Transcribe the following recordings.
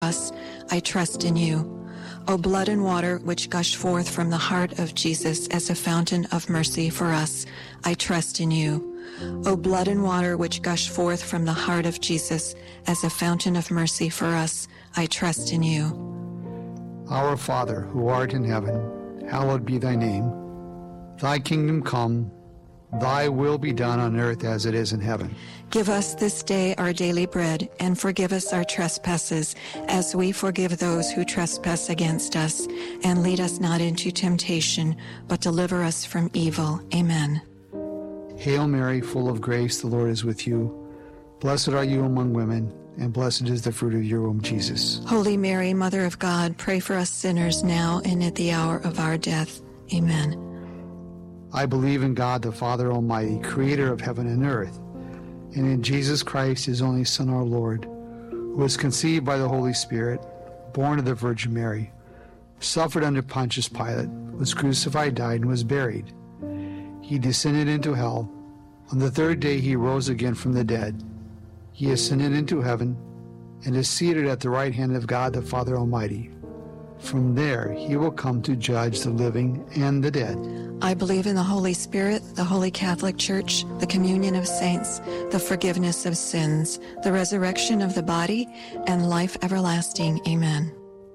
us, I trust in you. O blood and water which gush forth from the heart of Jesus as a fountain of mercy for us, I trust in you. O blood and water which gush forth from the heart of Jesus as a fountain of mercy for us, I trust in you. Our Father, who art in heaven, hallowed be thy name. Thy kingdom come, thy will be done on earth as it is in heaven. Give us this day our daily bread, and forgive us our trespasses, as we forgive those who trespass against us. And lead us not into temptation, but deliver us from evil. Amen. Hail Mary, full of grace, the Lord is with you. Blessed are you among women, and blessed is the fruit of your womb, Jesus. Holy Mary, Mother of God, pray for us sinners now and at the hour of our death. Amen. I believe in God, the Father Almighty, creator of heaven and earth, and in Jesus Christ, his only Son, our Lord, who was conceived by the Holy Spirit, born of the Virgin Mary, suffered under Pontius Pilate, was crucified, died, and was buried. He descended into hell. On the third day he rose again from the dead. He ascended into heaven and is seated at the right hand of God the Father Almighty. From there he will come to judge the living and the dead. I believe in the Holy Spirit, the Holy Catholic Church, the communion of saints, the forgiveness of sins, the resurrection of the body, and life everlasting. Amen.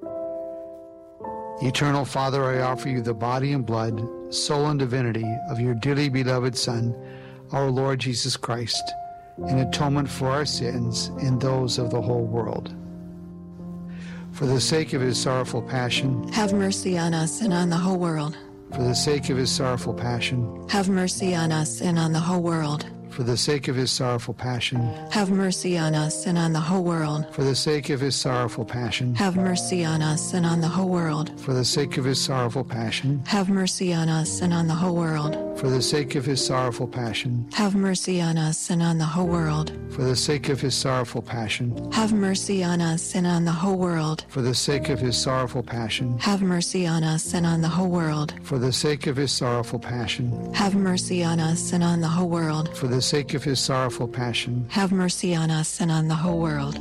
Eternal Father, I offer you the body and blood, soul and divinity of your dearly beloved Son, our Lord Jesus Christ, in atonement for our sins and those of the whole world. For the sake of his sorrowful passion, have mercy on us and on the whole world. For the sake of his sorrowful passion, have mercy on us and on the whole world. For the sake of his sorrowful passion, have mercy on us and on the whole world. For the sake of his sorrowful passion, have mercy on us and on the whole world. For the sake of his sorrowful passion, have mercy on us and on the whole world. For the sake of his sorrowful passion, have mercy on us and on the whole world. For the sake of his sorrowful passion, have mercy on us and on the whole world. For the sake of his sorrowful passion, have mercy on us and on the whole world. For the sake of his sorrowful passion, have mercy on us and on the whole world. For the sake of his sorrowful passion, have mercy on us and on the whole world.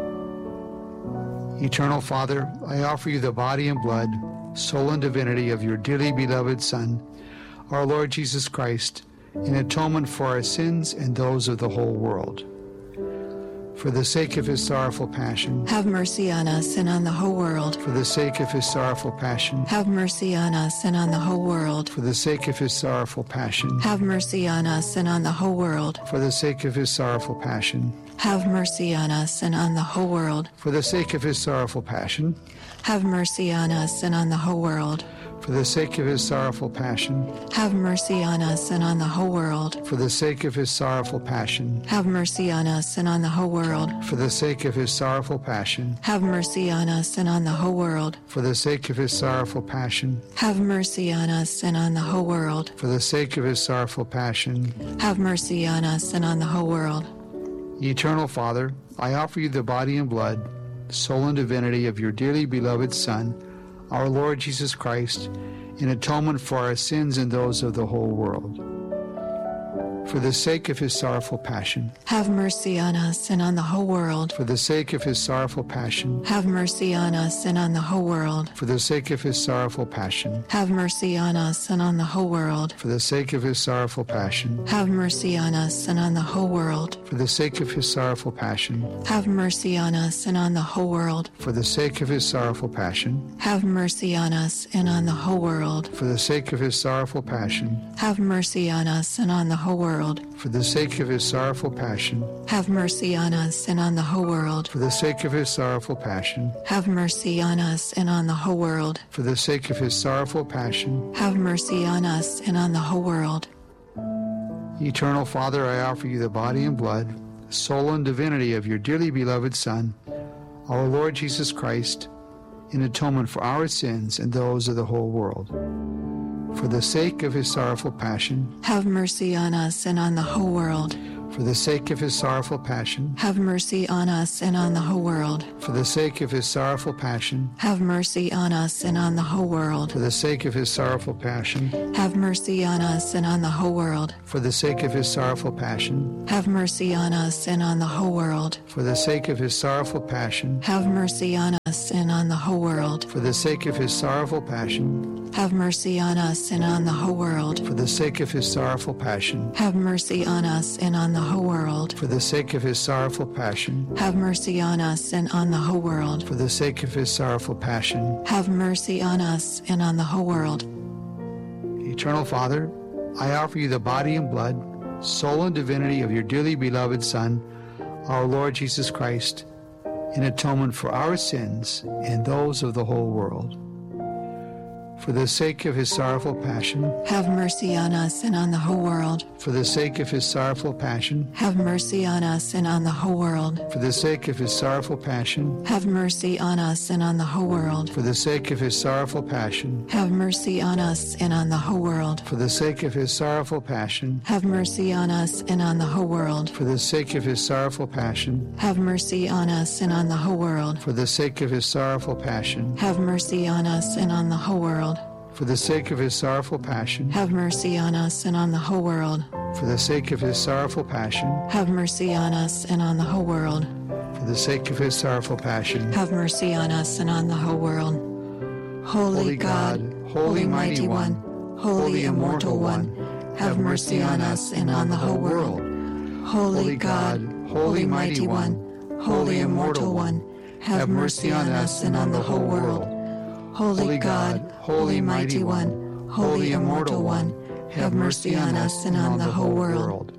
Eternal Father, I offer you the body and blood, soul and divinity of your dearly beloved Son, our Lord Jesus Christ, in atonement for our sins and those of the whole world. For the sake of his sorrowful passion, have mercy on us and on the whole world. For the sake of his sorrowful passion, have mercy on us and on the whole world. For the sake of his sorrowful passion, have mercy on us and on the whole world. For the sake of his sorrowful passion, have mercy on us and on the whole world. For the sake of his sorrowful passion, have mercy on us and on the whole world. For the sake of his sorrowful passion, have mercy on us and on the whole world. For the sake of his sorrowful passion, have mercy on us and on the whole world. For the sake of his sorrowful passion, have mercy on us and on the whole world. For the sake of his sorrowful passion, have mercy on us and on the whole world. For the sake of his sorrowful passion, have mercy on us and on the whole world. Eternal Father, I offer you the body and blood, soul and divinity of your dearly beloved Son, our Lord Jesus Christ, in atonement for our sins and those of the whole world. For the sake of his sorrowful passion, have mercy on us and on the whole world. For the sake of his sorrowful passion, have mercy on us and on the whole world. For the sake of his sorrowful passion, have mercy on us and on the whole world. For the sake of his sorrowful passion, have mercy on us and on the whole world. For the sake of his sorrowful passion, have mercy on us and on the whole world. For the sake of his sorrowful passion, have mercy on us and on the whole world. For the sake of his sorrowful passion, have mercy on us and on the whole world. For the sake of his sorrowful passion, have mercy on us and on the whole world. For the sake of his sorrowful passion, have mercy on us and on the whole world. For the sake of his sorrowful passion, have mercy on us and on the whole world. Eternal Father, I offer you the body and blood, soul and divinity of your dearly beloved Son, our Lord Jesus Christ, in atonement for our sins and those of the whole world. For the sake of his sorrowful passion, have mercy on us and on the whole world. For the sake of his sorrowful passion, have mercy on us and on the whole world. For the sake of his sorrowful passion, have mercy on us and on the whole world. For the sake of his sorrowful passion, have mercy on us and on the whole world. For the sake of his sorrowful passion, have mercy on us and on the whole world. For the sake of his sorrowful passion, have mercy on us and on the whole world. For the sake of his sorrowful passion, Have mercy on us and on the whole world. for the sake of his sorrowful passion, Have mercy on us and on the whole world. for the sake of his sorrowful passion, Have mercy on us and on the whole world. for the sake of his sorrowful passion. Have mercy on us and on the whole world. Eternal Father, I offer you the body and blood, soul and divinity of your dearly beloved Son, our Lord Jesus Christ, in atonement for our sins and those of the whole world. For the sake of his sorrowful passion, Have mercy on us and on the whole world. for the sake of his sorrowful passion, Have mercy on us and on the whole world. for the sake of his sorrowful passion, Have mercy on us and on the whole world. for the sake of his sorrowful passion, Have mercy on us and on the whole world. for the sake of his sorrowful passion, Have mercy on us and on the whole world. for the sake of his sorrowful passion, Have mercy on us and on the whole world. for the sake of his sorrowful passion, Have mercy on us and on the whole world. for the sake of his sorrowful passion, Have mercy on us and on the whole world. for the sake of his sorrowful passion, Have mercy on us and on the whole world. for the sake of his sorrowful passion. Have mercy on us and on the whole world. Holy God, Holy Mighty One, Holy Immortal One, have mercy on us and on the whole world. Holy God, Holy Mighty One, Holy Immortal One, have mercy on us and on the whole world. Holy God, Holy Mighty One, Holy Immortal One, have mercy on us and on the whole world.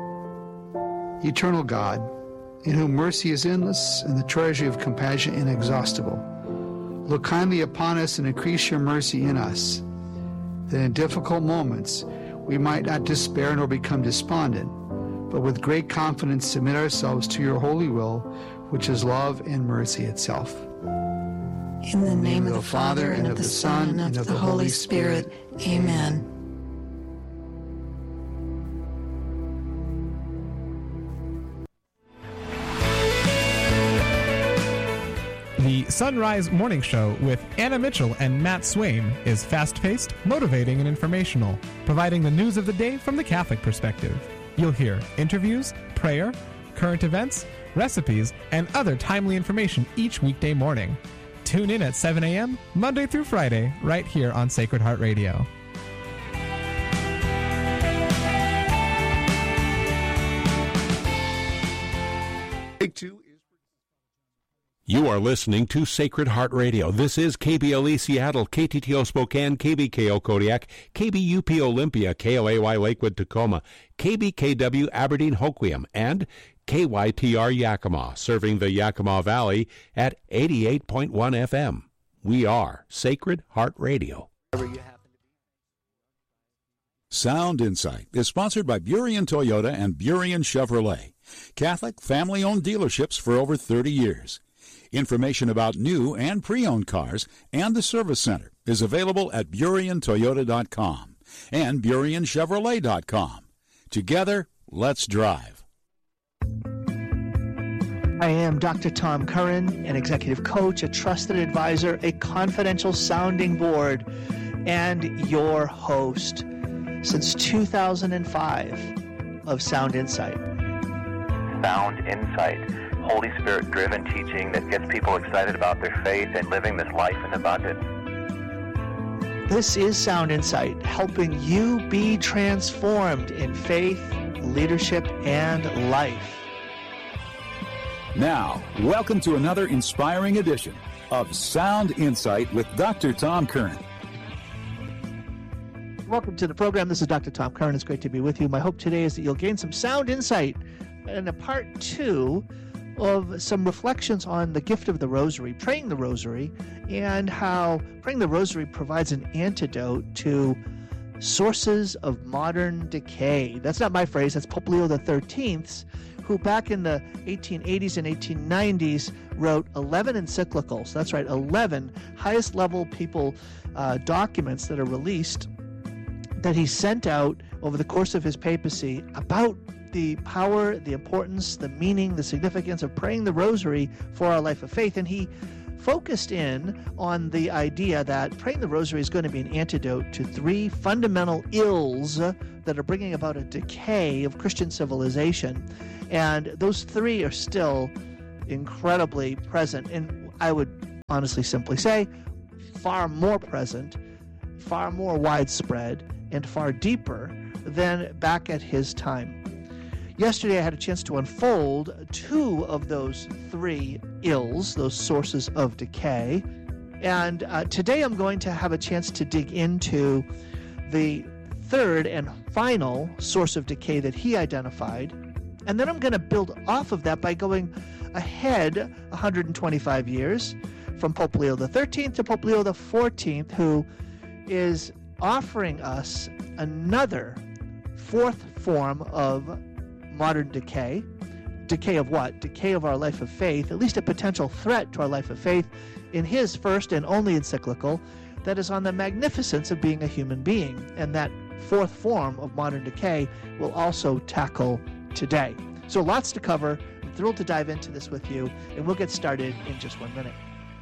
Eternal God, in whom mercy is endless and the treasury of compassion inexhaustible, look kindly upon us and increase your mercy in us, that in difficult moments we might not despair nor become despondent, but with great confidence submit ourselves to your holy will, which is love and mercy itself. In the name of the Father, and of the Son, and of the Holy Spirit. Amen. The Sunrise Morning Show with Anna Mitchell and Matt Swaim is fast-paced, motivating, and informational, providing the news of the day from the Catholic perspective. You'll hear interviews, prayer, current events, recipes, and other timely information each weekday morning. Tune in at 7 a.m., Monday through Friday, right here on Sacred Heart Radio. You are listening to Sacred Heart Radio. This is KBLE Seattle, KTTO Spokane, KBKO Kodiak, KBUP Olympia, KOAY Lakewood Tacoma, KBKW Aberdeen Hoquiam, and KYTR Yakima, serving the Yakima Valley at 88.1 FM. We are Sacred Heart Radio. Sound Insight is sponsored by Burien Toyota and Burien Chevrolet, Catholic family-owned dealerships for over 30 years. Information about new and pre-owned cars and the service center is available at BurienToyota.com and BurienChevrolet.com. Together, let's drive. I am Dr. Tom Curran, an executive coach, a trusted advisor, a confidential sounding board, and your host since 2005 of Sound Insight. Sound Insight, Holy Spirit-driven teaching that gets people excited about their faith and living this life in abundance. This is Sound Insight, helping you be transformed in faith, leadership, and life. Now, welcome to another inspiring edition of Sound Insight with Dr. Tom Curran. Welcome to the program. This is Dr. Tom Curran. It's great to be with you. My hope today is that you'll gain some sound insight in a part 2 of some reflections on the gift of the Rosary, praying the Rosary, and how praying the Rosary provides an antidote to sources of modern decay. That's not my phrase. That's Pope Leo XIII's, who back in the 1880s and 1890s wrote 11 encyclicals. That's right, 11 highest level people documents that are released that he sent out over the course of his papacy about the power, the importance, the meaning, the significance of praying the Rosary for our life of faith. And he focused in on the idea that praying the Rosary is going to be an antidote to 3 fundamental ills that are bringing about a decay of Christian civilization. And those 3 are still incredibly present. And I would honestly simply say, far more present, far more widespread, and far deeper than back at his time. Yesterday, I had a chance to unfold two of those three ills, those sources of decay. And today I'm going to have a chance to dig into the third and final source of decay that he identified. And then I'm going to build off of that by going ahead 125 years from Pope Leo XIII to Pope Leo XIV, who is offering us another fourth form of modern decay. Decay of what? Decay of our life of faith, at least a potential threat to our life of faith, in his first and only encyclical that is on the magnificence of being a human being. And that fourth form of modern decay will also tackle today. So lots to cover. I'm thrilled to dive into this with you, and we'll get started in just 1 minute.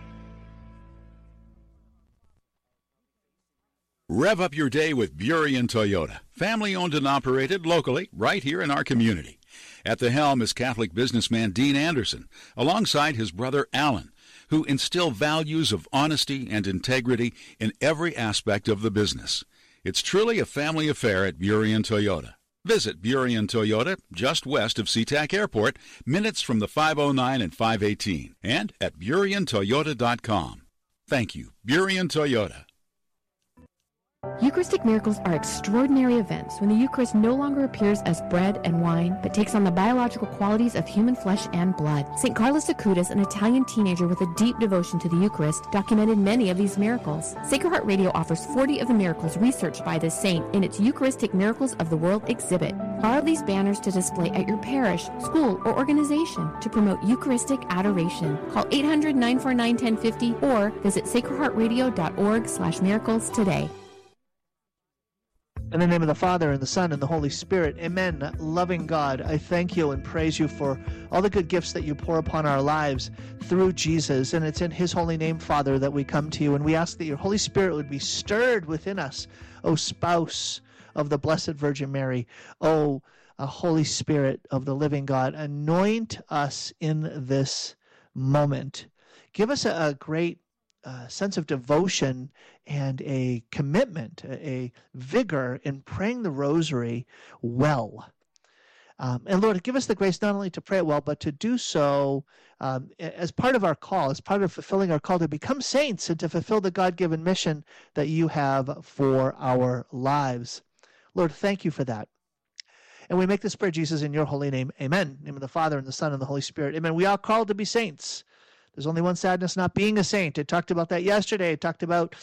Rev up your day with Burien Toyota, family owned and operated locally right here in our community. At the helm is Catholic businessman Dean Anderson, alongside his brother Alan, who instill values of honesty and integrity in every aspect of the business. It's truly a family affair at Burien Toyota. Visit Burien Toyota just west of SeaTac Airport, minutes from the 509 and 518, and at BurienToyota.com. Thank you, Burien Toyota. Eucharistic miracles are extraordinary events when the Eucharist no longer appears as bread and wine, but takes on the biological qualities of human flesh and blood. St. Carlos Acutis, an Italian teenager with a deep devotion to the Eucharist, documented many of these miracles. Sacred Heart Radio offers 40 of the miracles researched by this saint in its Eucharistic Miracles of the World exhibit. Borrow these banners to display at your parish, school, or organization to promote Eucharistic adoration. Call 800-949-1050 or visit sacredheartradio.org/miracles today. In the name of the Father, and the Son, and the Holy Spirit, amen. Loving God, I thank you and praise you for all the good gifts that you pour upon our lives through Jesus. And it's in his holy name, Father, that we come to you. And we ask that your Holy Spirit would be stirred within us, O spouse of the Blessed Virgin Mary, O Holy Spirit of the living God. Anoint us in this moment. Give us a great sense of devotion and a commitment, a vigor in praying the rosary well. And Lord, give us the grace not only to pray it well, but to do so as part of our call, as part of fulfilling our call to become saints and to fulfill the God-given mission that you have for our lives. Lord, thank you for that. And we make this prayer, Jesus, in your holy name. Amen. In the name of the Father, and the Son, and the Holy Spirit. Amen. We are called to be saints. There's only one sadness, not being a saint. I talked about that yesterday. I talked about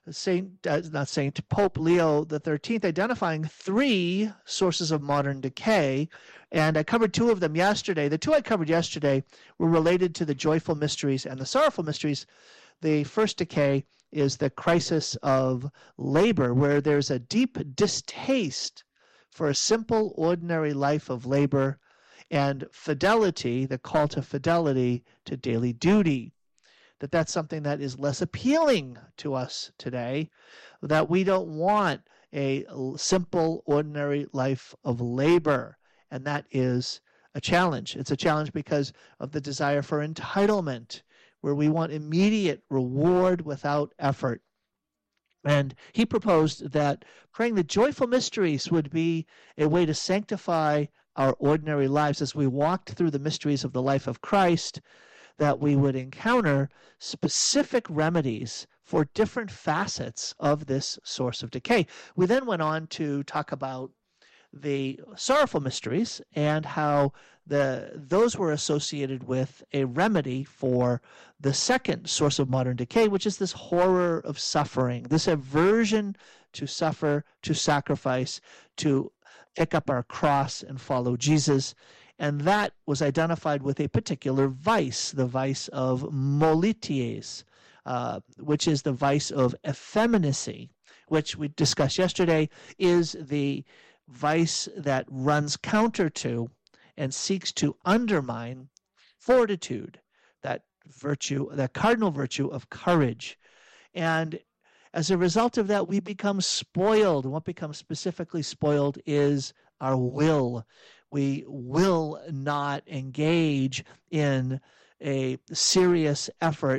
Pope Leo XIII identifying three sources of modern decay, and I covered two of them yesterday. The two I covered yesterday were related to the joyful mysteries and the sorrowful mysteries. The first decay is the crisis of labor, where there's a deep distaste for a simple, ordinary life of labor, and fidelity, the call to fidelity to daily duty, that's something that is less appealing to us today, that we don't want a simple, ordinary life of labor, and that is a challenge. It's a challenge because of the desire for entitlement, where we want immediate reward without effort. And he proposed that praying the joyful mysteries would be a way to sanctify our ordinary lives as we walked through the mysteries of the life of Christ, that we would encounter specific remedies for different facets of this source of decay. We then went on to talk about the sorrowful mysteries and how those were associated with a remedy for the second source of modern decay, which is this horror of suffering, this aversion to suffer, to sacrifice, to pick up our cross and follow Jesus. And that was identified with a particular vice, the vice of molities, which is the vice of effeminacy, which we discussed yesterday is the vice that runs counter to and seeks to undermine fortitude, that virtue, that cardinal virtue of courage. And as a result of that, we become spoiled. And what becomes specifically spoiled is our will. We will not engage in a serious effort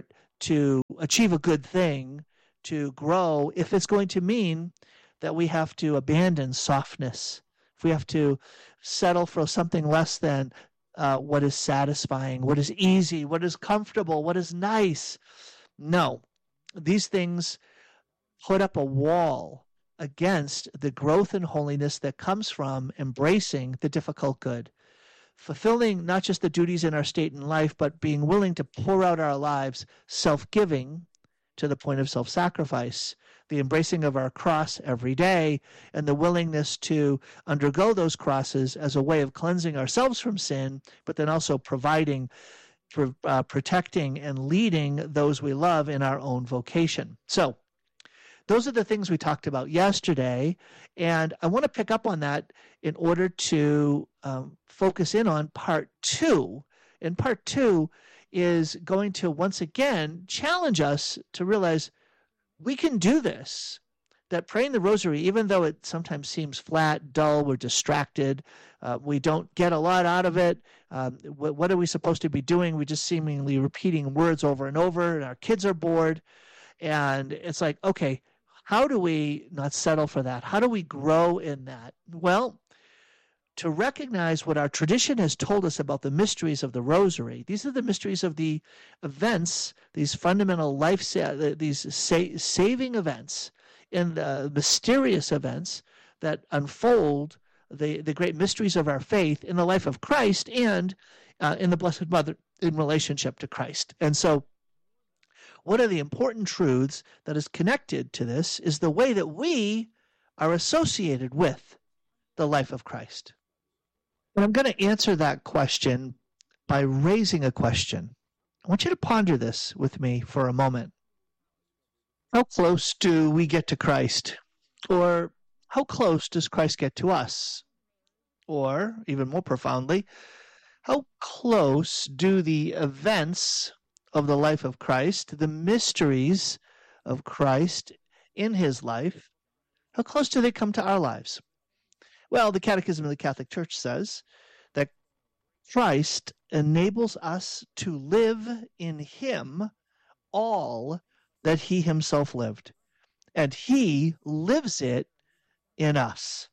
to achieve a good thing, to grow, if it's going to mean that we have to abandon softness, if we have to settle for something less than what is satisfying, what is easy, what is comfortable, what is nice. No, these things put up a wall against the growth in holiness that comes from embracing the difficult good, fulfilling not just the duties in our state in life, but being willing to pour out our lives, self-giving to the point of self-sacrifice, the embracing of our cross every day, and the willingness to undergo those crosses as a way of cleansing ourselves from sin, but then also providing, protecting, and leading those we love in our own vocation. So those are the things we talked about yesterday, and I want to pick up on that in order to focus in on part two. And part two is going to once again challenge us to realize we can do this, that praying the rosary, even though it sometimes seems flat, dull, we're distracted, we don't get a lot out of it, what are we supposed to be doing? We're just seemingly repeating words over and over, and our kids are bored. And it's like, okay, how do we not settle for that? How do we grow in that? Well, to recognize what our tradition has told us about the mysteries of the rosary. These are the mysteries of the events, these fundamental life, these saving events, and the mysterious events that unfold the great mysteries of our faith in the life of Christ and in the Blessed Mother in relationship to Christ. And so one of the important truths that is connected to this is the way that we are associated with the life of Christ. And I'm going to answer that question by raising a question. I want you to ponder this with me for a moment. How close do we get to Christ? Or how close does Christ get to us? Or, even more profoundly, how close do the events of the life of Christ, the mysteries of Christ in his life, how close do they come to our lives? Well, the Catechism of the Catholic Church says that Christ enables us to live in him all that he himself lived, and he lives it in us.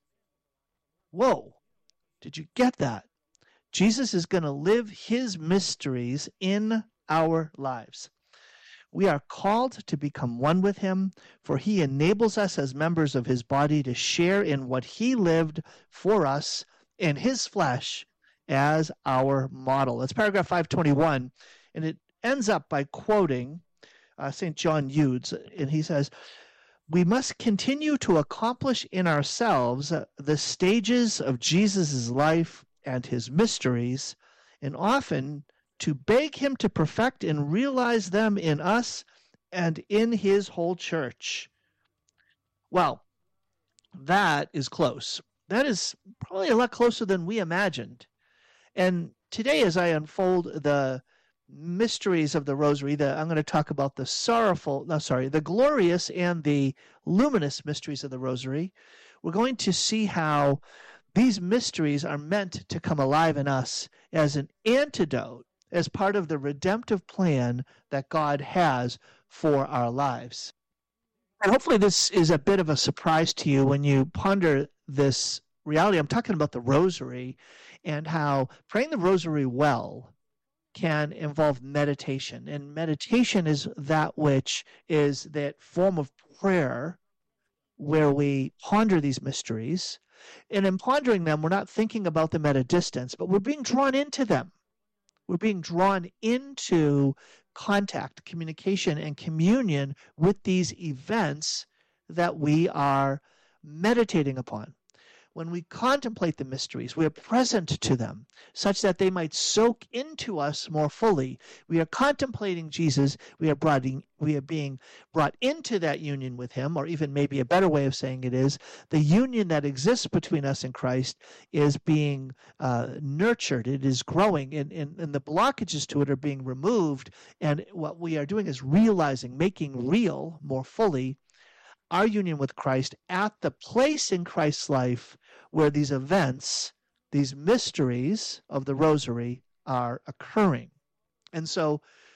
Whoa, did you get that? Jesus is going to live his mysteries in our lives. We are called to become one with him, for he enables us as members of his body to share in what he lived for us in his flesh as our model. That's paragraph 521, and it ends up by quoting St. John Eudes, and he says, "We must continue to accomplish in ourselves the stages of Jesus' life and his mysteries, and often to beg him to perfect and realize them in us and in his whole church." Well, that is close. That is probably a lot closer than we imagined. And today, as I unfold the mysteries of the Rosary, I'm going to talk about the glorious and the luminous mysteries of the Rosary. We're going to see how these mysteries are meant to come alive in us as an antidote, as part of the redemptive plan that God has for our lives. And hopefully this is a bit of a surprise to you when you ponder this reality. I'm talking about the Rosary and how praying the Rosary well can involve meditation. And meditation is that which is that form of prayer where we ponder these mysteries. And in pondering them, we're not thinking about them at a distance, but we're being drawn into them. We're being drawn into contact, communication, and communion with these events that we are meditating upon. When we contemplate the mysteries, we are present to them such that they might soak into us more fully. We are contemplating Jesus. We are being brought into that union with him, or even maybe a better way of saying it is the union that exists between us and Christ is being nurtured. It is growing, and the blockages to it are being removed. And what we are doing is realizing, making real more fully our union with Christ at the place in Christ's life where these events, these mysteries of the Rosary are occurring. And so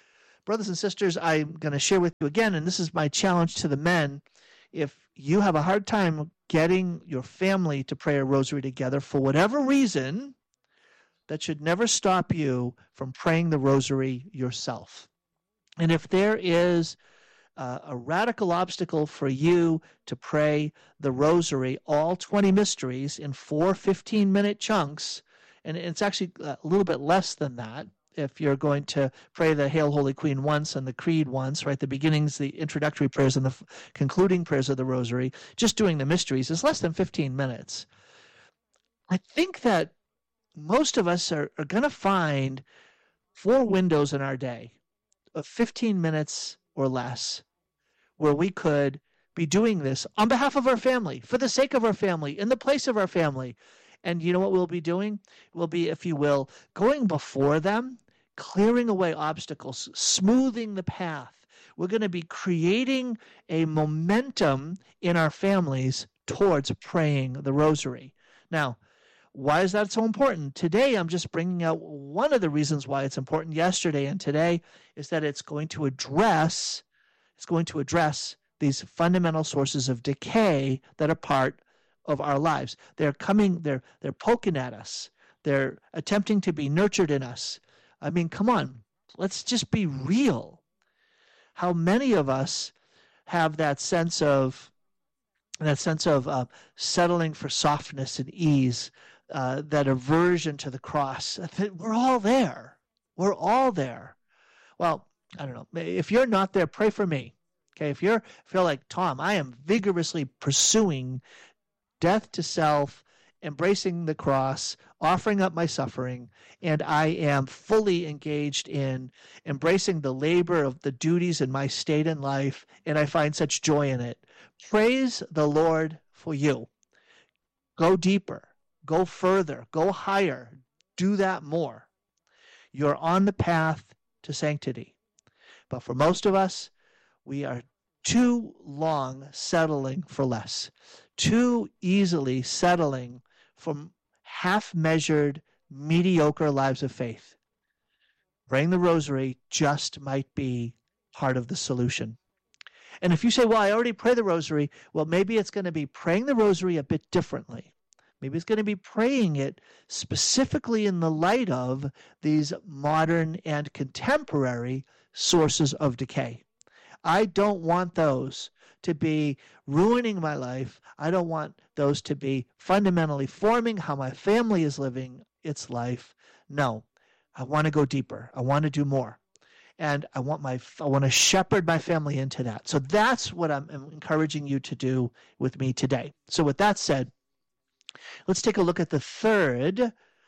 brothers and sisters, I'm going to share with you again, and this is my challenge to the men. If you have a hard time getting your family to pray a rosary together for whatever reason, that should never stop you from praying the rosary yourself. And if there is a radical obstacle for you to pray the rosary, all 20 mysteries, in 4 15-minute chunks, and it's actually a little bit less than that, if you're going to pray the Hail Holy Queen once and the Creed once, right? The beginnings, the introductory prayers, and the concluding prayers of the rosary, just doing the mysteries is less than 15 minutes. I think that most of us are going to find 4 windows in our day of 15 minutes or less where we could be doing this on behalf of our family, for the sake of our family, in the place of our family. And you know what we'll be doing? We'll be, if you will, going before them, clearing away obstacles, smoothing the path. We're going to be creating a momentum in our families towards praying the rosary. Now, why is that so important? Today, I'm just bringing out one of the reasons why it's important. Yesterday and today is that it's going to address these fundamental sources of decay that are part of our lives. They're poking at us. They're attempting to be nurtured in us. I mean, come on, let's just be real. How many of us have that sense of settling for softness and ease, that aversion to the cross? We're all there. We're all there. Well, I don't know. If you're not there, pray for me. Okay, if you feel like, Tom, I am vigorously pursuing death to self, embracing the cross, offering up my suffering, and I am fully engaged in embracing the labor of the duties in my state in life, and I find such joy in it. Praise the Lord for you. Go deeper, go further, go higher, do that more. You're on the path to sanctity. But for most of us, we are too long settling for less, too easily settling for half-measured, mediocre lives of faith. Praying the rosary just might be part of the solution. And if you say, well, I already pray the rosary, well, maybe it's going to be praying the rosary a bit differently. Maybe it's going to be praying it specifically in the light of these modern and contemporary sources of decay. I don't want those to be ruining my life. I don't want those to be fundamentally forming how my family is living its life. No, I want to go deeper. I want to do more. And I want to shepherd my family into that. So that's what I'm encouraging you to do with me today. So with that said, let's take a look at the third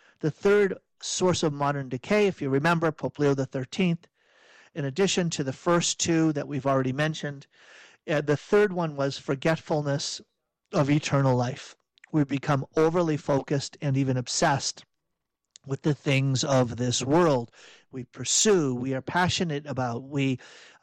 source of modern decay. If you remember, Pope Leo XIII, in addition to the first 2 that we've already mentioned, the third one was forgetfulness of eternal life. We become overly focused and even obsessed with the things of this world. We pursue, we are passionate about, we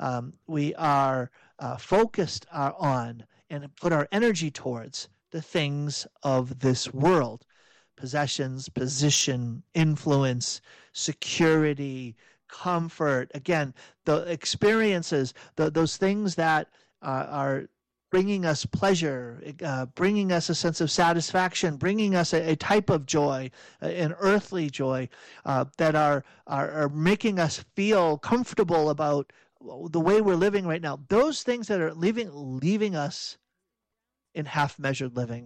are focused on and put our energy towards the things of this world. Possessions, position, influence, security, comfort. Again, the experiences, those things that are bringing us pleasure, bringing us a sense of satisfaction, bringing us a type of joy, an earthly joy, that are making us feel comfortable about the way we're living right now. Those things that are leaving us in half-measured living.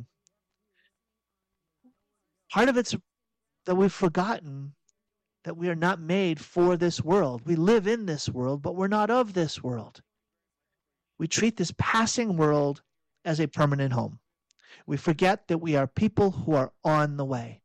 Part of it's that we've forgotten that we are not made for this world. We live in this world, but we're not of this world. We treat this passing world as a permanent home. We forget that we are people who are on the way.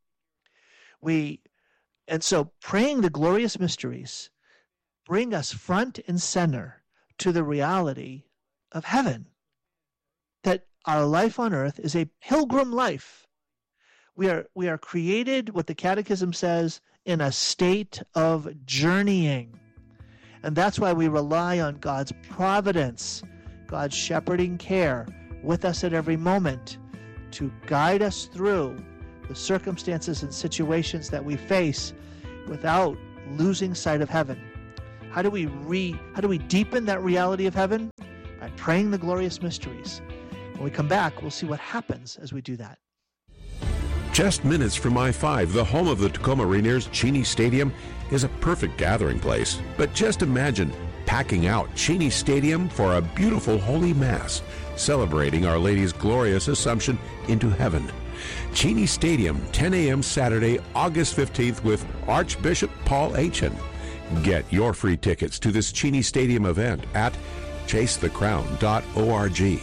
And so praying the glorious mysteries bring us front and center to the reality of heaven, that our life on earth is a pilgrim life. We are created, what the Catechism says, in a state of journeying. And that's why we rely on God's providence, God's shepherding care with us at every moment to guide us through the circumstances and situations that we face without losing sight of heaven. How do we deepen that reality of heaven? By praying the glorious mysteries. When we come back, we'll see what happens as we do that. Just minutes from I-5, the home of the Tacoma Rainiers, Cheney Stadium is a perfect gathering place. But just imagine packing out Cheney Stadium for a beautiful Holy Mass, celebrating Our Lady's glorious Assumption into heaven. Cheney Stadium, 10 a.m. Saturday, August 15th with Archbishop Paul Aitchen. Get your free tickets to this Cheney Stadium event at chasethecrown.org.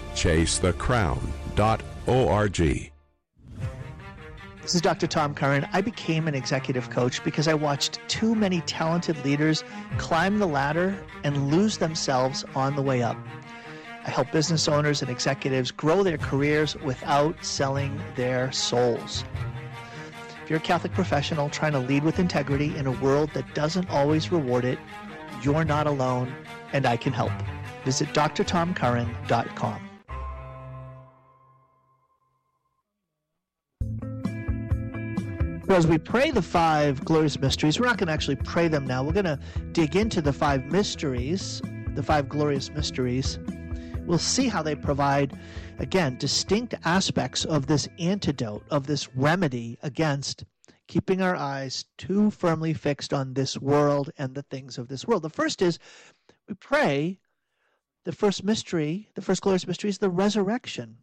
chasethecrown.org. This is Dr. Tom Curran. I became an executive coach because I watched too many talented leaders climb the ladder and lose themselves on the way up. I help business owners and executives grow their careers without selling their souls. If you're a Catholic professional trying to lead with integrity in a world that doesn't always reward it, you're not alone, and I can help. Visit drtomcurran.com. As we pray the 5 glorious mysteries, we're not going to actually pray them now. We're going to dig into the 5 mysteries, the 5 glorious mysteries. We'll see how they provide, again, distinct aspects of this antidote, of this remedy against keeping our eyes too firmly fixed on this world and the things of this world. The first is we pray the first mystery, the first glorious mystery is the resurrection.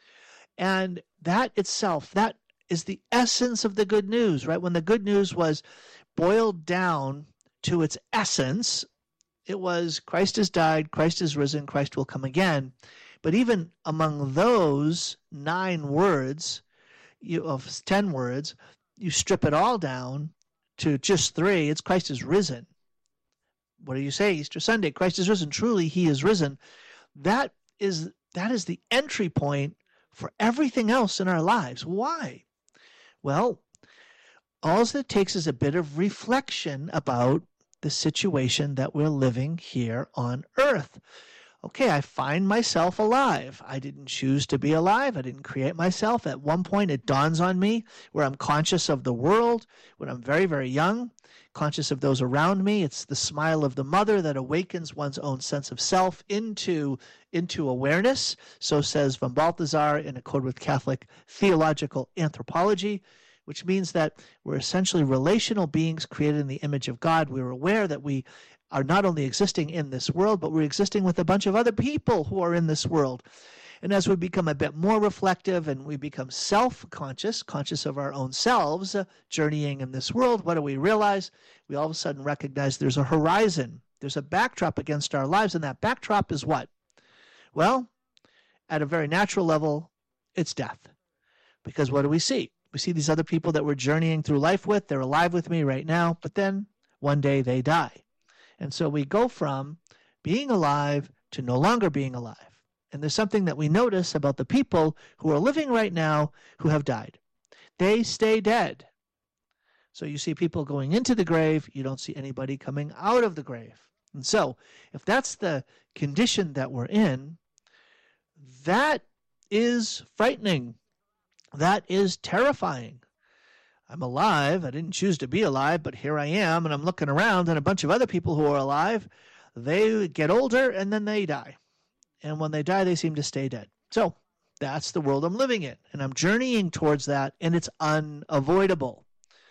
And that itself, that is the essence of the good news, right? When the good news was boiled down to its essence, it was Christ has died, Christ is risen, Christ will come again. But even among those 9 words, of 10 words, you strip it all down to just 3. It's Christ is risen. What do you say? Easter Sunday, Christ is risen. Truly, he is risen. That is the entry point for everything else in our lives. Why? Well, all it takes is a bit of reflection about the situation that we're living here on earth. Okay, I find myself alive. I didn't choose to be alive. I didn't create myself. At one point, it dawns on me where I'm conscious of the world when I'm very, very young, conscious of those around me. It's the smile of the mother that awakens one's own sense of self into awareness. So says von Balthasar in accord with Catholic theological anthropology, which means that we're essentially relational beings created in the image of God. We're aware that we are not only existing in this world, but we're existing with a bunch of other people who are in this world. And as we become a bit more reflective and we become self-conscious, conscious of our own selves, journeying in this world, what do we realize? We all of a sudden recognize there's a horizon. There's a backdrop against our lives, and that backdrop is what? Well, at a very natural level, it's death. Because what do we see? We see these other people that we're journeying through life with. They're alive with me right now, but then one day they die. And so we go from being alive to no longer being alive. And there's something that we notice about the people who are living right now who have died. They stay dead. So you see people going into the grave. You don't see anybody coming out of the grave. And so if that's the condition that we're in, that is frightening. That is terrifying. I'm alive. I didn't choose to be alive, but here I am, and I'm looking around, and a bunch of other people who are alive, they get older, and then they die. And when they die, they seem to stay dead. So that's the world I'm living in, and I'm journeying towards that, and it's unavoidable.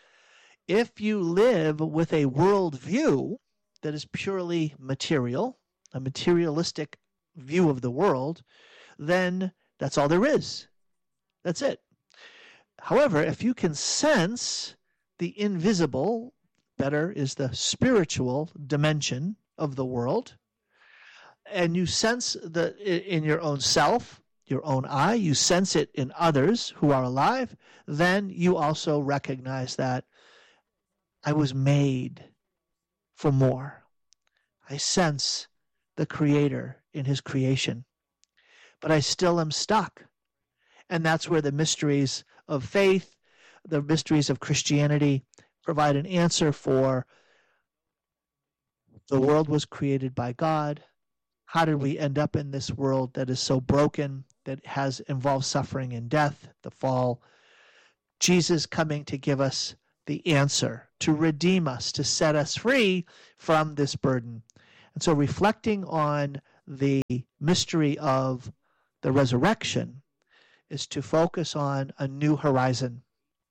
If you live with a worldview that is purely material, a materialistic view of the world, then that's all there is. That's it. However, if you can sense the invisible, better is the spiritual dimension of the world, and you sense in your own self, your own eye, you sense it in others who are alive, then you also recognize that I was made for more. I sense the Creator in his creation, but I still am stuck. And that's where the mysteries of faith, the mysteries of Christianity provide an answer for the world was created by God. How did we end up in this world that is so broken, that has involved suffering and death, the fall? Jesus coming to give us the answer, to redeem us, to set us free from this burden. And so reflecting on the mystery of the resurrection is to focus on a new horizon.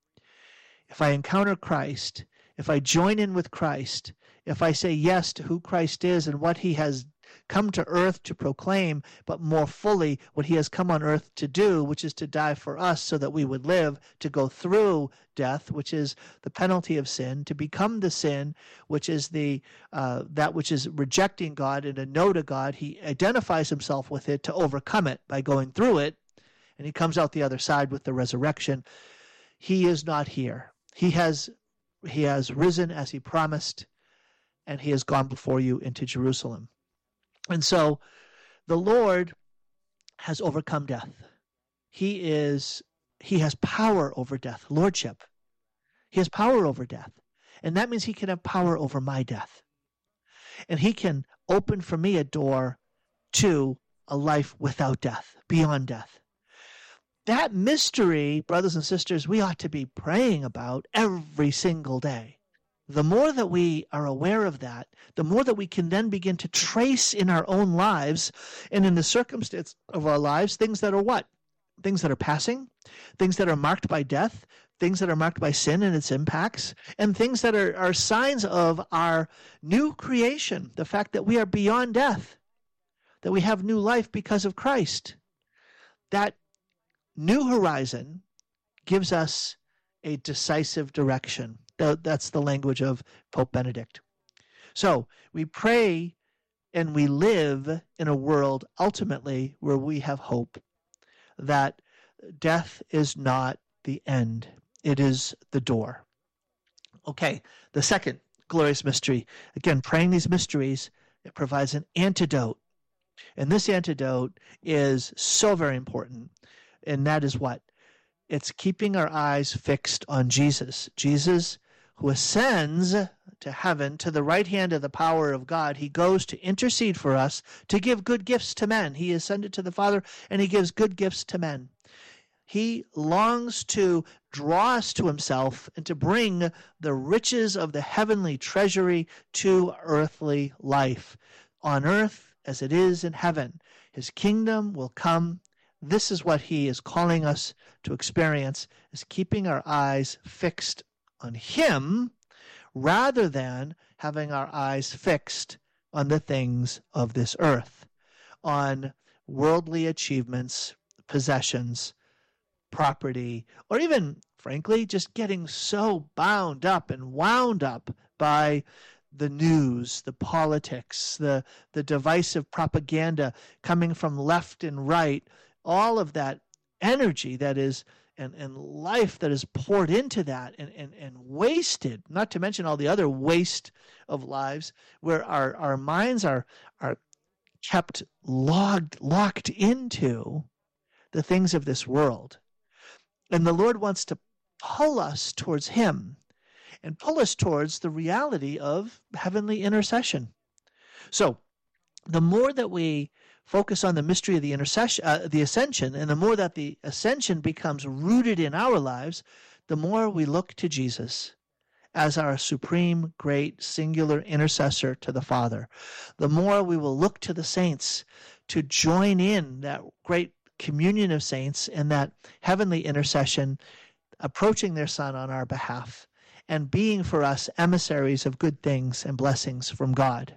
If I encounter Christ, if I join in with Christ, if I say yes to who Christ is and what he has come to earth to proclaim, but more fully what he has come on earth to do, which is to die for us so that we would live, to go through death, which is the penalty of sin, to become the sin, which is that which is rejecting God and a no to God. He identifies himself with it to overcome it by going through it, and he comes out the other side with the resurrection. He is not here. He has risen as he promised, and he has gone before you into Jerusalem. And so the Lord has overcome death. He has power over death, lordship. He has power over death. And that means he can have power over my death. And he can open for me a door to a life without death, beyond death. That mystery, brothers and sisters, we ought to be praying about every single day. The more that we are aware of that, the more that we can then begin to trace in our own lives and in the circumstance of our lives things that are what? Things that are passing, things that are marked by death, things that are marked by sin and its impacts, and things that are signs of our new creation, the fact that we are beyond death, that we have new life because of Christ. That new horizon gives us a decisive direction. That's the language of Pope Benedict. So we pray and we live in a world ultimately where we have hope that death is not the end. It is the door. Okay, the second glorious mystery. Again, praying these mysteries, it provides an antidote. And this antidote is so very important. And that is what? It's keeping our eyes fixed on Jesus. Jesus, who ascends to heaven, to the right hand of the power of God. He goes to intercede for us, to give good gifts to men. He ascended to the Father, and he gives good gifts to men. He longs to draw us to himself and to bring the riches of the heavenly treasury to earthly life. On earth as it is in heaven, his kingdom will come. This is what he is calling us to experience, is keeping our eyes fixed on him rather than having our eyes fixed on the things of this earth, on worldly achievements, possessions, property, or even, frankly, just getting so bound up and wound up by the news, the politics, the divisive propaganda coming from left and right, all of that energy that is and life that is poured into that and wasted, not to mention all the other waste of lives where our minds are kept locked into the things of this world. And the Lord wants to pull us towards him and pull us towards the reality of heavenly intercession. So the more that we focus on the mystery of the ascension, and the more that the ascension becomes rooted in our lives, the more we look to Jesus as our supreme, great, singular intercessor to the Father. The more we will look to the saints to join in that great communion of saints and that heavenly intercession, approaching their Son on our behalf and being for us emissaries of good things and blessings from God.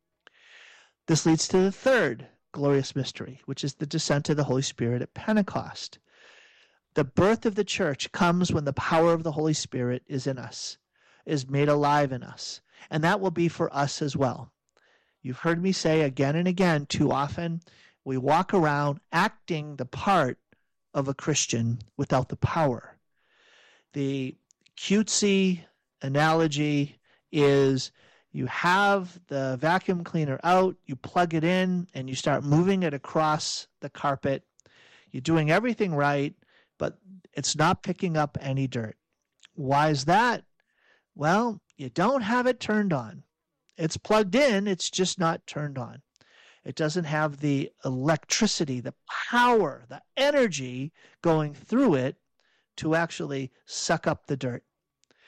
This leads to the third glorious mystery, which is the descent of the Holy Spirit at Pentecost. The birth of the church comes when the power of the Holy Spirit is in us, is made alive in us, and that will be for us as well. You've heard me say again and again, too often we walk around acting the part of a Christian without the power. The cutesy analogy is you have the vacuum cleaner out, you plug it in, and you start moving it across the carpet. You're doing everything right, but it's not picking up any dirt. Why is that? Well, you don't have it turned on. It's plugged in, it's just not turned on. It doesn't have the electricity, the power, the energy going through it to actually suck up the dirt.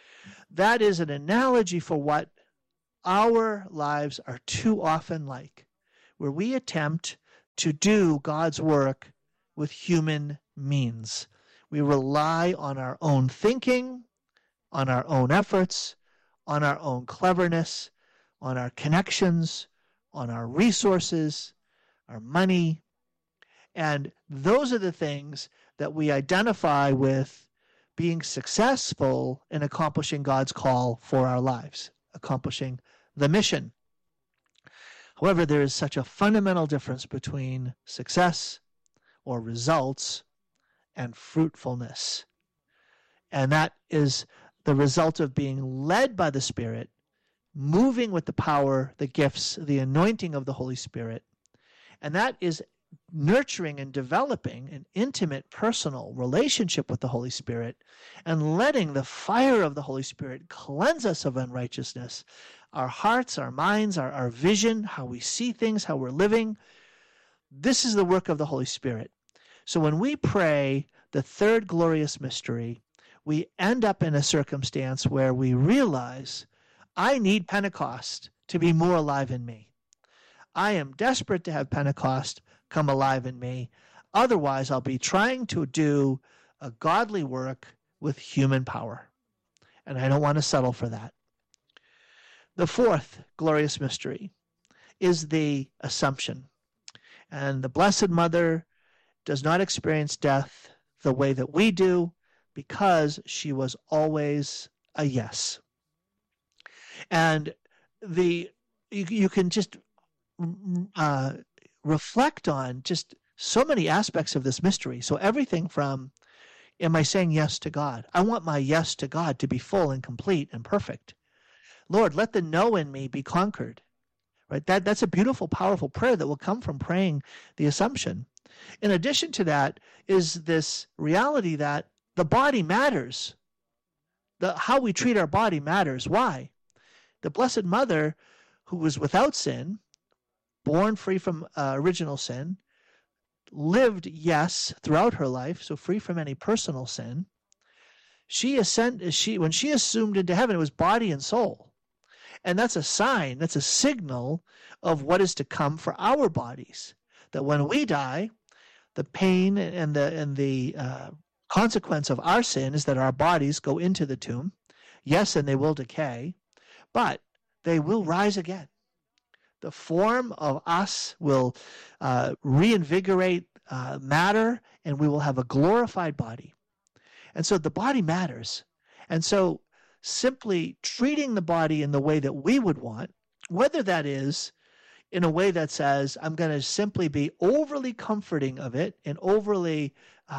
that is an analogy for what our lives are too often like, where we attempt to do God's work with human means. We rely on our own thinking, on our own efforts, on our own cleverness, on our connections, on our resources, our money. And those are the things that we identify with being successful in accomplishing God's call for our lives, accomplishing the mission. However, there is such a fundamental difference between success or results and fruitfulness. And that is the result of being led by the Spirit, moving with the power, the gifts, the anointing of the Holy Spirit. And that is nurturing and developing an intimate, personal relationship with the Holy Spirit and letting the fire of the Holy Spirit cleanse us of unrighteousness, our hearts, our minds, our vision, how we see things, how we're living. This is the work of the Holy Spirit. So when we pray the third glorious mystery, we end up in a circumstance where we realize, I need Pentecost to be more alive in me. I am desperate to have Pentecost come alive in me. Otherwise, I'll be trying to do a godly work with human power. And I don't want to settle for that. The fourth glorious mystery is the Assumption. And the Blessed Mother does not experience death the way that we do because she was always a yes. And you can just reflect on just so many aspects of this mystery. So everything from, am I saying yes to God? I want my yes to God to be full and complete and perfect. Lord, let the no in me be conquered. Right? That's a beautiful, powerful prayer that will come from praying the Assumption. In addition to that is this reality that the body matters. How we treat our body matters. Why? The Blessed Mother, who was without sin, born free from original sin, lived, yes, throughout her life, so free from any personal sin. When she assumed into heaven, it was body and soul. And that's a sign, that's a signal of what is to come for our bodies. That when we die, the pain and the consequence of our sin is that our bodies go into the tomb. Yes, and they will decay, but they will rise again. The form of us will reinvigorate matter, and we will have a glorified body. And so the body matters. And so simply treating the body in the way that we would want, whether that is in a way that says, I'm going to simply be overly comforting of it and overly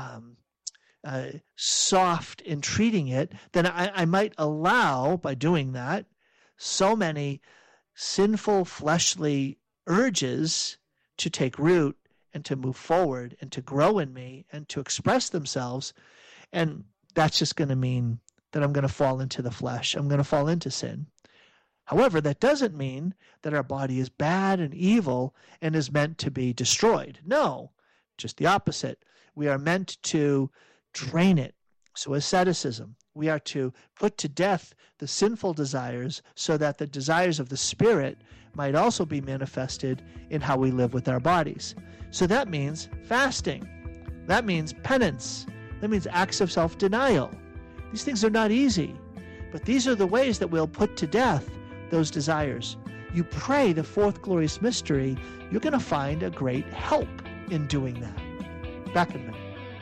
soft in treating it, then I might allow, by doing that, so many sinful fleshly urges to take root and to move forward and to grow in me and to express themselves. And that's just going to mean that I'm going to fall into the flesh. I'm going to fall into sin. However, that doesn't mean that our body is bad and evil and is meant to be destroyed. No, just the opposite. We are meant to drain it. So asceticism, we are to put to death the sinful desires so that the desires of the Spirit might also be manifested in how we live with our bodies. So that means fasting. That means penance. That means acts of self-denial. These things are not easy, but these are the ways that we'll put to death those desires. You pray the fourth glorious mystery, you're going to find a great help in doing that. Back in a minute.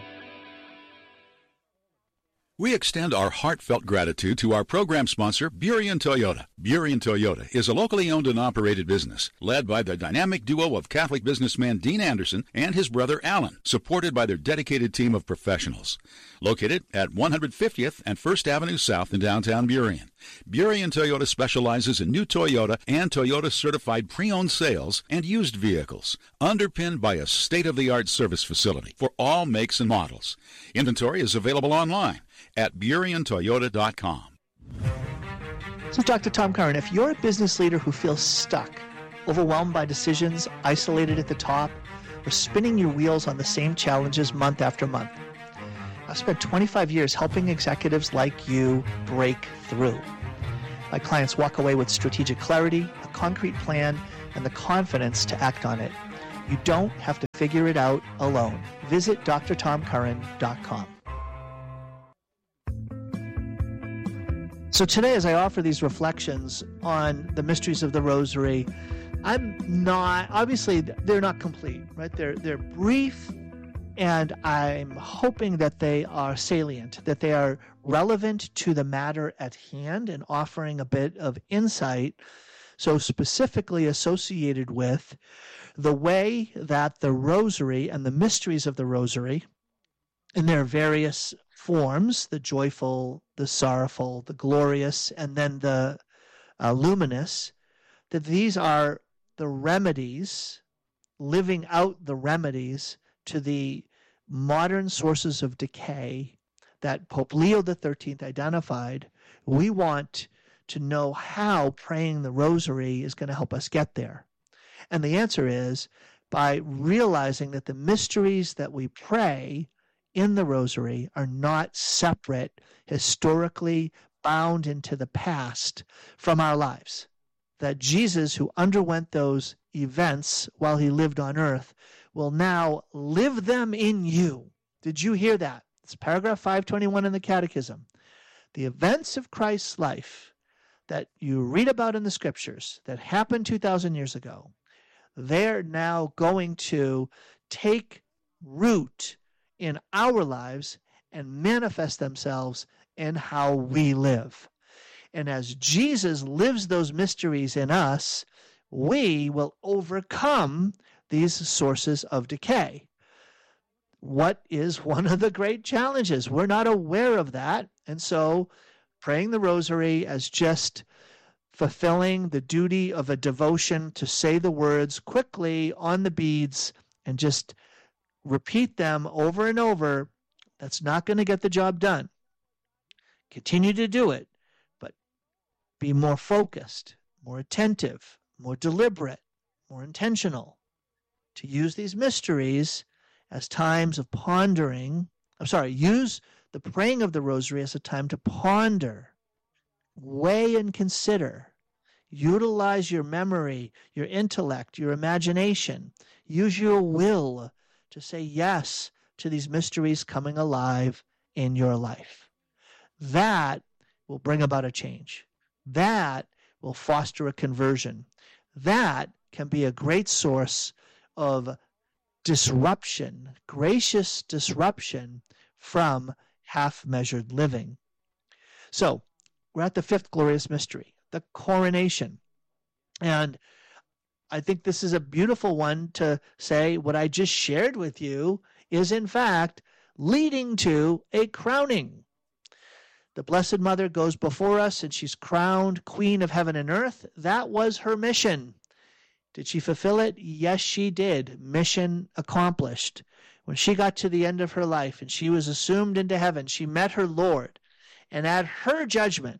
We extend our heartfelt gratitude to our program sponsor, Burien Toyota. Burien Toyota is a locally owned and operated business led by the dynamic duo of Catholic businessman Dean Anderson and his brother Alan, supported by their dedicated team of professionals. Located at 150th and 1st Avenue South in downtown Burien, Burien Toyota specializes in new Toyota and Toyota certified pre-owned sales and used vehicles, underpinned by a state-of-the-art service facility for all makes and models. Inventory is available online at BurienToyota.com. So Dr. Tom Curran, if you're a business leader who feels stuck, overwhelmed by decisions, isolated at the top, or spinning your wheels on the same challenges month after month, I've spent 25 years helping executives like you break through. My clients walk away with strategic clarity, a concrete plan, and the confidence to act on it. You don't have to figure it out alone. Visit drtomcurran.com. So today, as I offer these reflections on the mysteries of the Rosary, obviously they're not complete, right? They're brief, and I'm hoping that they are salient, that they are relevant to the matter at hand and offering a bit of insight, so specifically associated with the way that the Rosary and the mysteries of the Rosary in their various forms, the joyful, the sorrowful, the glorious, and then the luminous, that these are the remedies, living out the remedies to the modern sources of decay that Pope Leo XIII identified. We want to know how praying the Rosary is going to help us get there. And the answer is by realizing that the mysteries that we pray in the Rosary are not separate, historically bound into the past from our lives. That Jesus, who underwent those events while he lived on earth, will now live them in you. Did you hear that? It's paragraph 521 in the Catechism. The events of Christ's life that you read about in the Scriptures that happened 2,000 years ago, they're now going to take root in our lives and manifest themselves in how we live. And as Jesus lives those mysteries in us, we will overcome these sources of decay. What is one of the great challenges? We're not aware of that. And so praying the Rosary as just fulfilling the duty of a devotion to say the words quickly on the beads and just repeat them over and over, that's not going to get the job done. Continue to do it, but be more focused, more attentive, more deliberate, more intentional, to use these mysteries as times of pondering. Use the praying of the Rosary as a time to ponder, weigh and consider, utilize your memory, your intellect, your imagination, use your will to say yes to these mysteries coming alive in your life. That will bring about a change. That will foster a conversion. That can be a great source of disruption, gracious disruption from half-measured living. So, we're at the fifth glorious mystery, the coronation. And I think this is a beautiful one to say what I just shared with you is in fact leading to a crowning. The Blessed Mother goes before us and she's crowned Queen of Heaven and Earth. That was her mission. Did she fulfill it? Yes, she did. Mission accomplished. When she got to the end of her life and she was assumed into heaven, she met her Lord. And at her judgment,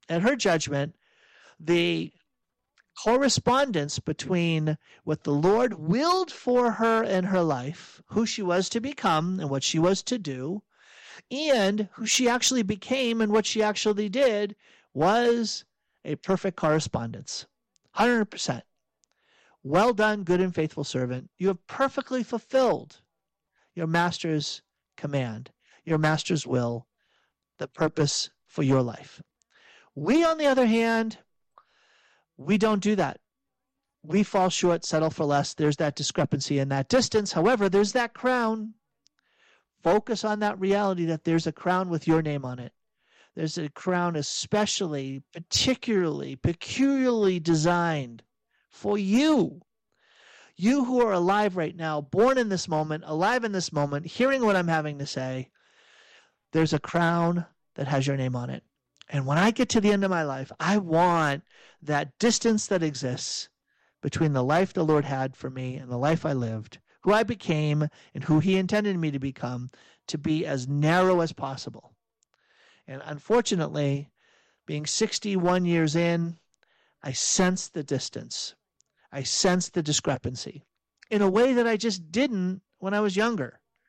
the correspondence between what the Lord willed for her in her life, who she was to become and what she was to do, and who she actually became and what she actually did, was a perfect correspondence. 100%. Well done, good and faithful servant. You have perfectly fulfilled your master's command, your master's will, the purpose for your life. We, on the other hand, we don't do that. We fall short, settle for less. There's that discrepancy and that distance. However, there's that crown. Focus on that reality that there's a crown with your name on it. There's a crown especially, particularly, peculiarly designed for you. You who are alive right now, born in this moment, alive in this moment, hearing what I'm having to say, there's a crown that has your name on it. And when I get to the end of my life, I want that distance that exists between the life the Lord had for me and the life I lived, who I became and who he intended me to become, to be as narrow as possible. And unfortunately, being 61 years in, I sense the distance. I sense the discrepancy in a way that I just didn't when I was younger.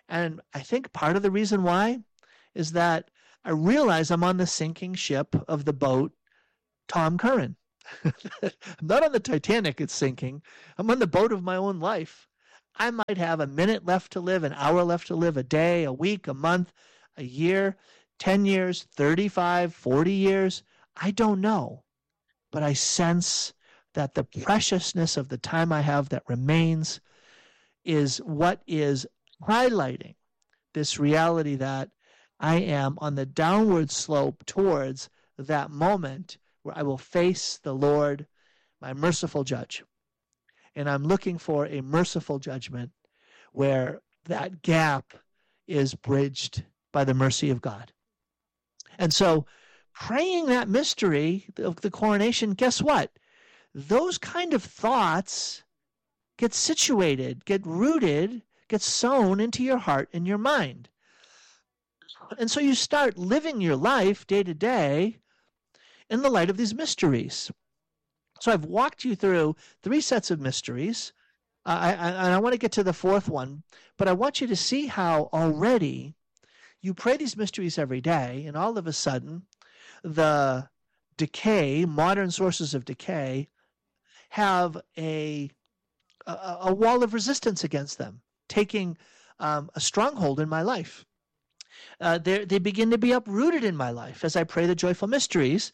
And I think part of the reason why is that I realize I'm on the sinking ship of the boat Tom Curran. I'm not on the Titanic, it's sinking. I'm on the boat of my own life. I might have a minute left to live, an hour left to live, a day, a week, a month, a year, 10 years, 35, 40 years. I don't know. But I sense that the preciousness of the time I have that remains is what is highlighting this reality that I am on the downward slope towards that moment where I will face the Lord, my merciful judge. And I'm looking for a merciful judgment where that gap is bridged by the mercy of God. And so praying that mystery of the coronation, guess what? Those kind of thoughts get situated, get rooted, get sown into your heart and your mind. And so you start living your life day to day in the light of these mysteries. So I've walked you through 3 sets of mysteries, and I want to get to the 4th one, but I want you to see how already you pray these mysteries every day, and all of a sudden the decay, modern sources of decay, have a wall of resistance against them, taking a stronghold in my life. They begin to be uprooted in my life as I pray the joyful mysteries.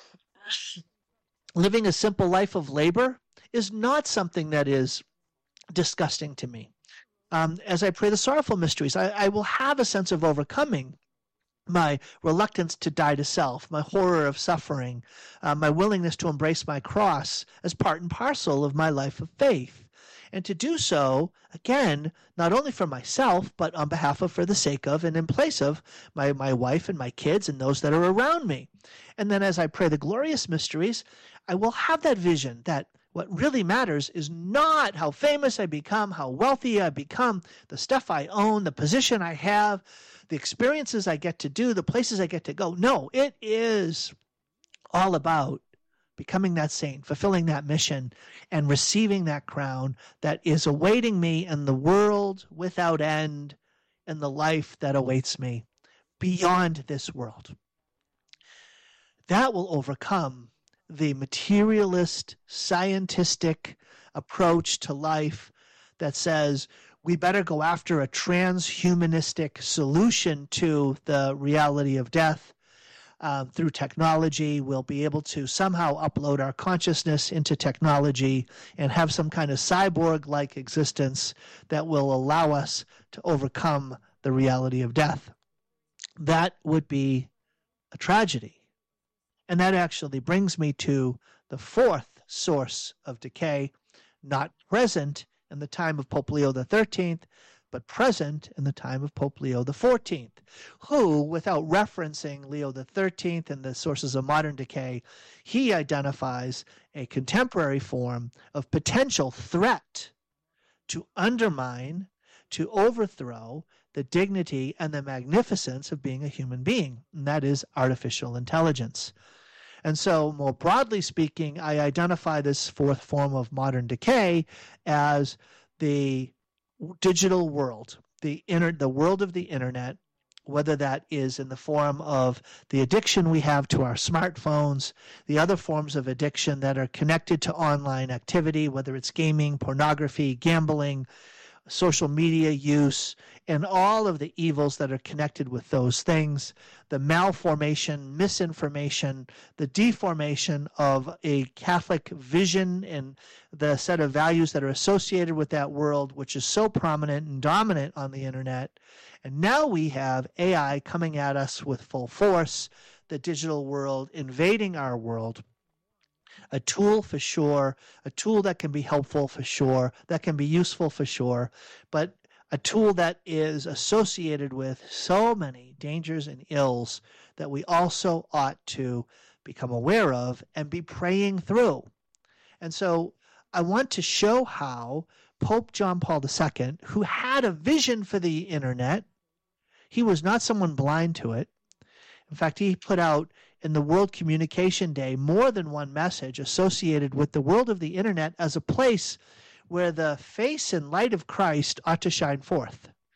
Living a simple life of labor is not something that is disgusting to me. As I pray the sorrowful mysteries, I will have a sense of overcoming my reluctance to die to self, my horror of suffering, my willingness to embrace my cross as part and parcel of my life of faith. And to do so, again, not only for myself, but on behalf of, for the sake of, and in place of my wife and my kids and those that are around me. And then as I pray the glorious mysteries, I will have that vision that what really matters is not how famous I become, how wealthy I become, the stuff I own, the position I have, the experiences I get to do, the places I get to go. No, it is all about becoming that saint, fulfilling that mission, and receiving that crown that is awaiting me in the world without end and the life that awaits me beyond this world. That will overcome the materialist, scientistic approach to life that says we better go after a transhumanistic solution to the reality of death. Through technology, we'll be able to somehow upload our consciousness into technology and have some kind of cyborg-like existence that will allow us to overcome the reality of death. That would be a tragedy. And that actually brings me to the 4th source of decay, not present in the time of Pope Leo XIII, but present in the time of Pope Leo XIV, who, without referencing Leo XIII and the sources of modern decay, he identifies a contemporary form of potential threat to undermine, to overthrow the dignity and the magnificence of being a human being, and that is artificial intelligence. And so, more broadly speaking, I identify this 4th form of modern decay as the digital world, the world of the internet, whether that is in the form of the addiction we have to our smartphones, the other forms of addiction that are connected to online activity, whether it's gaming, pornography, gambling, social media use, and all of the evils that are connected with those things, the malformation, misinformation, the deformation of a Catholic vision and the set of values that are associated with that world, which is so prominent and dominant on the internet. And now we have AI coming at us with full force, the digital world invading our world. A tool for sure, a tool that can be helpful for sure, that can be useful for sure, but a tool that is associated with so many dangers and ills that we also ought to become aware of and be praying through. And so I want to show how Pope John Paul II, who had a vision for the internet, he was not someone blind to it. In fact, he put out in the World Communication Day more than one message associated with the world of the internet as a place where the face and light of Christ ought to shine forth.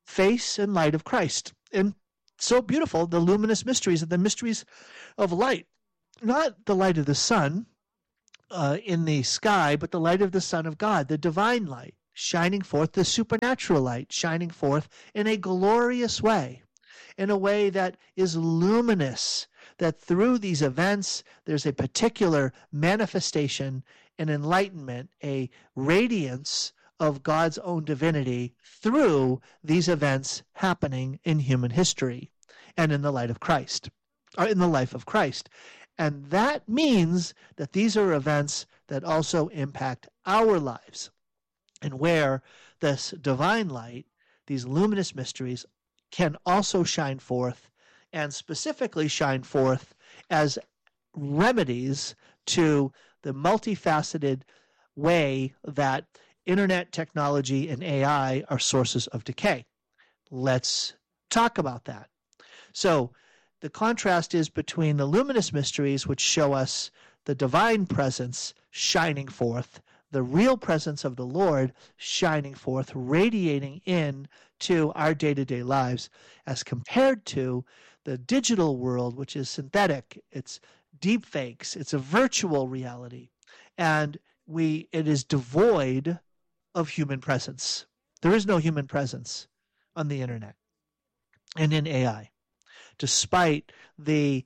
face and light of Christ. And so beautiful, the luminous mysteries, the mysteries of light. Not the light of the sun in the sky, but the light of the Son of God, the divine light, shining forth, the supernatural light, shining forth in a glorious way, in a way that is luminous, that through these events there's a particular manifestation, an enlightenment, a radiance of God's own divinity through these events happening in human history and in the light of Christ, or in the life of Christ. And that means that these are events that also impact our lives, and where this divine light, these luminous mysteries, can also shine forth, and specifically shine forth as remedies to the multifaceted way that internet technology and AI are sources of decay. Let's talk about that. So the contrast is between the luminous mysteries, which show us the divine presence shining forth, the real presence of the Lord shining forth, radiating in to our day-to-day lives, as compared to the digital world, which is synthetic. It's deep fakes. It's a virtual reality. And it is devoid of human presence. There is no human presence on the internet and in AI, despite the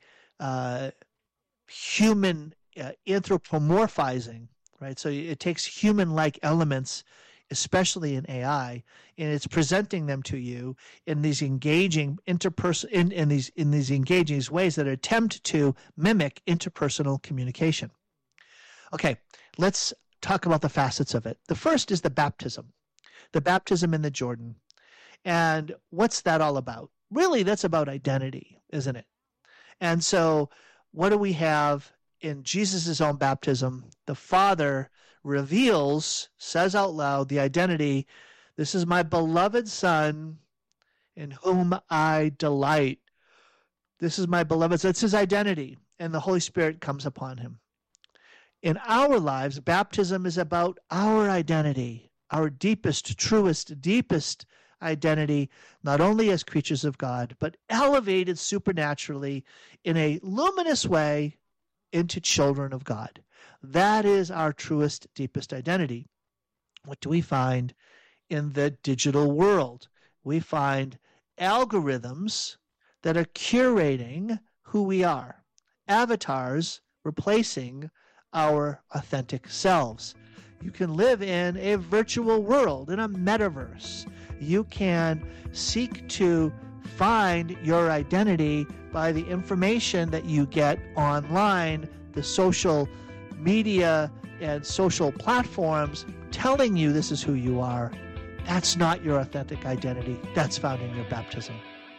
human anthropomorphizing, right? So it takes human-like elements, especially in AI, and it's presenting them to you in these engaging in these engaging ways that attempt to mimic interpersonal communication. Okay, let's talk about the facets of it. The first is the baptism in the Jordan. And what's that all about? Really, that's about identity, isn't it? And so what do we have in Jesus' own baptism? The Father reveals, says out loud, the identity. This is my beloved Son in whom I delight. This is my beloved Son. It's his identity. And the Holy Spirit comes upon him. In our lives, baptism is about our identity, our deepest, truest, deepest identity, not only as creatures of God, but elevated supernaturally in a luminous way into children of God. That is our truest, deepest identity. What do we find in the digital world? We find algorithms that are curating who we are, avatars replacing our authentic selves. You can live in a virtual world, in a metaverse. You can seek to find your identity by the information that you get online, the social media and social platforms telling you this is who you are. That's not your authentic identity. That's found in your baptism.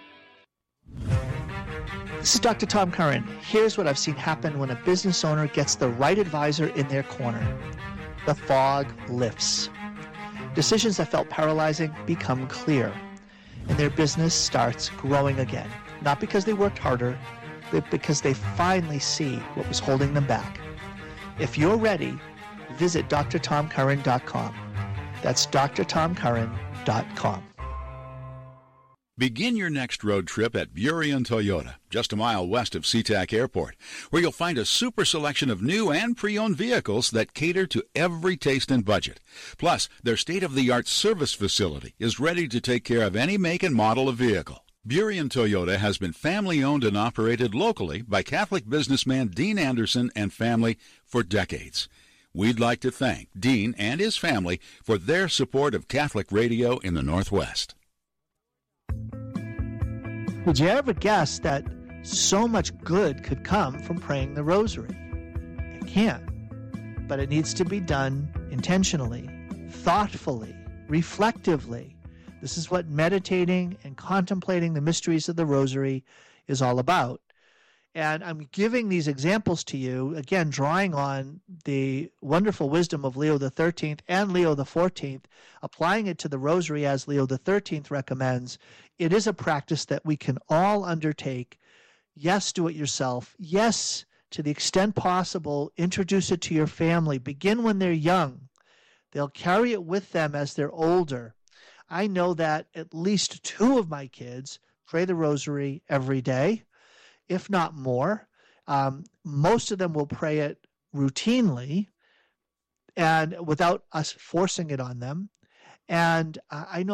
This is Dr. Tom Curran. Here's what I've seen happen when a business owner gets the right advisor in their corner. The fog lifts. Decisions that felt paralyzing become clear, and their business starts growing again. Not because they worked harder, but because they finally see what was holding them back. If you're ready, visit drtomcurran.com. That's drtomcurran.com. Begin your next road trip at Burien Toyota, just a mile west of SeaTac Airport, where you'll find a super selection of new and pre-owned vehicles that cater to every taste and budget. Plus, their state-of-the-art service facility is ready to take care of any make and model of vehicle. Burien Toyota has been family-owned and operated locally by Catholic businessman Dean Anderson and family for decades. We'd like to thank Dean and his family for their support of Catholic radio in the Northwest. Would you ever guess that so much good could come from praying the rosary? It can, but it needs to be done intentionally, thoughtfully, reflectively. This is what meditating and contemplating the mysteries of the rosary is all about. And I'm giving these examples to you, again, drawing on the wonderful wisdom of Leo XIII and Leo XIV, applying it to the rosary as Leo XIII recommends. It is a practice that we can all undertake. Yes, do it yourself. Yes, to the extent possible, introduce it to your family. Begin when they're young. They'll carry it with them as they're older. I know that at least 2 of my kids pray the rosary every day, if not more. Most of them will pray it routinely and without us forcing it on them. And I know